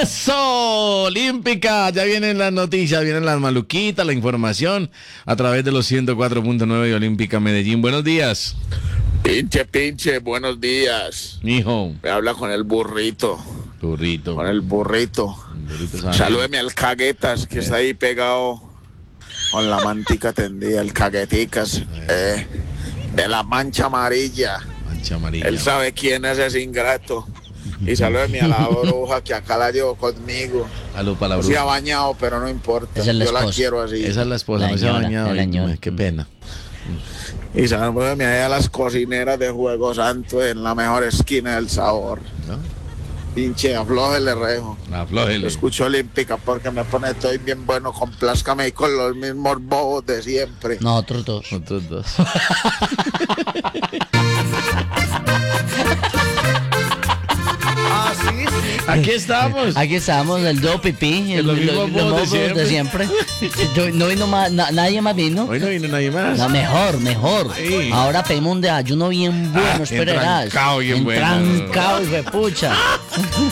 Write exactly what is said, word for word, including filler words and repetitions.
Eso, Olímpica, ya vienen las noticias, vienen las maluquitas, la información a través de los ciento cuatro punto nueve de Olímpica Medellín. Buenos días. Pinche, pinche, buenos días. Mijo. Me habla con el burrito. Burrito. Con el burrito. burrito Salúdeme al Caguetas, que está ahí pegado con la mantica tendida, el Cagueticas, eh, de la mancha amarilla. Mancha amarilla. Él sabe quién es ese ingrato. Y salúdeme a la bruja que acá la llevo conmigo. Salud para la No bruja. se ha bañado, pero no importa. Esa es la Yo la esposa. quiero así. Esa es la esposa, La no se ha ñora, bañado. la Ay, ñora. qué pena. Y salúdeme ahí a las cocineras de Juego Santo en la mejor esquina del sabor. ¿No? Pinche, aflójele rejo. Aflójele. Lo escucho Olímpica porque me pone estoy bien bueno, complázcame ahí con los mismos bobos de siempre. Nosotros dos. Nosotros dos. Aquí estamos. Aquí estamos, el do pipí, el, los el- mismos los bobos de bobos de siempre. Yo- no vino más, na- nadie más vino. Hoy no viene nadie más. No, mejor, mejor. Sí. Ahora pedimos un de ayuno bien bueno, Ah, esperarás. entrancao bien bueno. Entrancao, hijo de pucha.